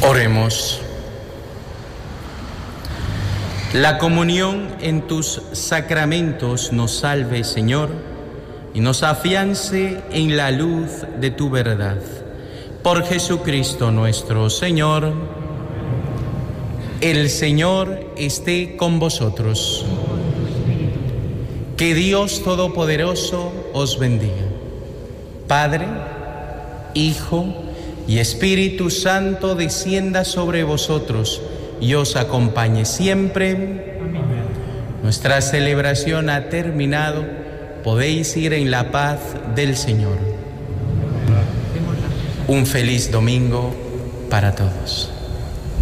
Oremos. La comunión en tus sacramentos nos salve, Señor, y nos afiance en la luz de tu verdad. Por Jesucristo nuestro Señor. El Señor esté con vosotros. Que Dios Todopoderoso os bendiga. Padre, Hijo y Espíritu Santo descienda sobre vosotros y os acompañe siempre. Amén. Nuestra celebración ha terminado. Podéis ir en la paz del Señor. Un feliz domingo para todos.